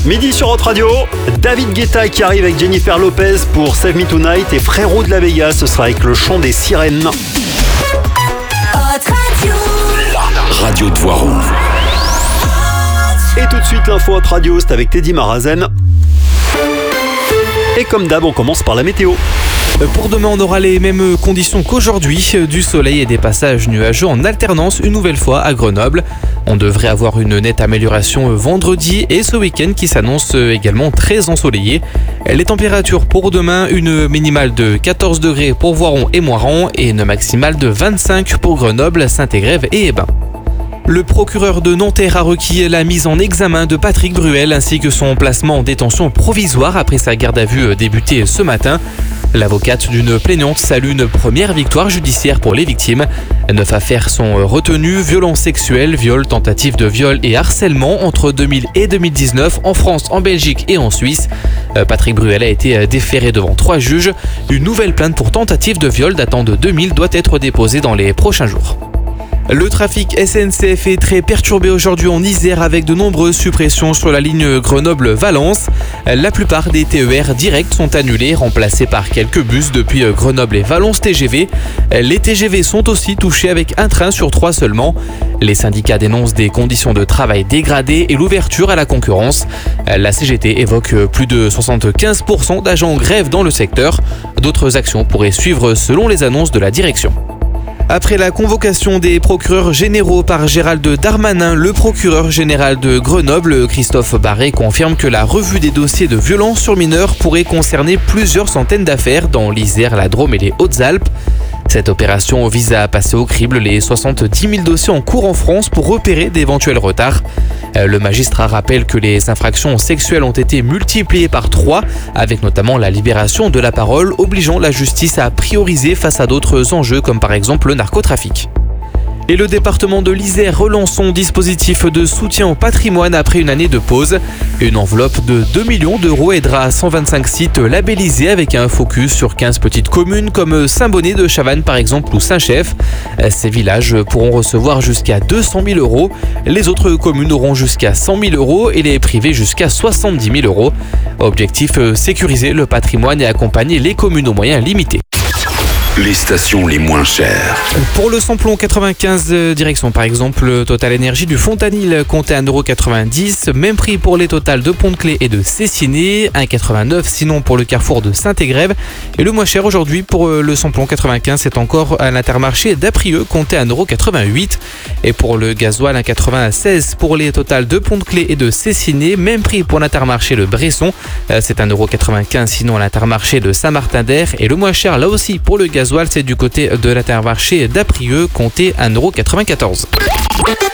Midi sur Hot Radio, David Guetta qui arrive avec Jennifer Lopez pour Save Me Tonight et Frérot de la Vega, ce sera avec le chant des sirènes. Hot Radio. La radio de Voiron. Et tout de suite l'info Hot Radio, c'est avec Teddy Marazen. Et comme d'hab, on commence par la météo. Pour demain, on aura les mêmes conditions qu'aujourd'hui, du soleil et des passages nuageux en alternance une nouvelle fois à Grenoble. On devrait avoir une nette amélioration vendredi et ce week-end qui s'annonce également très ensoleillé. Les températures pour demain, une minimale de 14 degrés pour Voiron et Moirans et une maximale de 25 pour Grenoble, Saint-Égrève et Hébin. Le procureur de Nanterre a requis la mise en examen de Patrick Bruel ainsi que son placement en détention provisoire après sa garde à vue débutée ce matin. L'avocate d'une plaignante salue une première victoire judiciaire pour les victimes. 9 affaires sont retenues, violences sexuelles, viol, tentative de viol et harcèlement entre 2000 et 2019 en France, en Belgique et en Suisse. Patrick Bruel a été déféré devant 3 juges. Une nouvelle plainte pour tentative de viol datant de 2000 doit être déposée dans les prochains jours. Le trafic SNCF est très perturbé aujourd'hui en Isère avec de nombreuses suppressions sur la ligne Grenoble-Valence. La plupart des TER directs sont annulés, remplacés par quelques bus depuis Grenoble et Valence TGV. Les TGV sont aussi touchés avec un train sur 3 seulement. Les syndicats dénoncent des conditions de travail dégradées et l'ouverture à la concurrence. La CGT évoque plus de 75% d'agents en grève dans le secteur. D'autres actions pourraient suivre selon les annonces de la direction. Après la convocation des procureurs généraux par Gérald Darmanin, le procureur général de Grenoble, Christophe Barré, confirme que la revue des dossiers de violences sur mineurs pourrait concerner plusieurs centaines d'affaires dans l'Isère, la Drôme et les Hautes-Alpes. Cette opération vise à passer au crible les 70 000 dossiers en cours en France pour repérer d'éventuels retards. Le magistrat rappelle que les infractions sexuelles ont été multipliées par 3, avec notamment la libération de la parole, obligeant la justice à prioriser face à d'autres enjeux comme par exemple le narcotrafic. Et le département de l'Isère relance son dispositif de soutien au patrimoine après une année de pause. Une enveloppe de 2 millions d'euros aidera 125 sites labellisés avec un focus sur 15 petites communes comme Saint-Bonnet de Chavannes par exemple ou Saint-Chef. Ces villages pourront recevoir jusqu'à 200 000 euros. Les autres communes auront jusqu'à 100 000 euros et les privés jusqu'à 70 000 euros. Objectif, sécuriser le patrimoine et accompagner les communes aux moyens limités. Les stations les moins chères. Pour le samplon 95 direction par exemple Total Énergie du Fontanil comptait 1,90 €. Même prix pour les Total de Pont-de-Clé et de Cessiné, 1,89 € sinon pour le carrefour de Saint-Égrève. Et le moins cher aujourd'hui pour le samplon 95 c'est encore à l'Intermarché d'Aprieux comptait 1,88 €. Et pour le gasoil 1,96 € pour les Total de Pont-de-Clé et de Cessiné. Même prix pour l'Intermarché de Bresson, c'est 1,95 € sinon à l'Intermarché de Saint-Martin-d'Air. Et le moins cher là aussi pour le gasoil c'est du côté de l'Intermarché d'Aprieux, compté 1,94 €.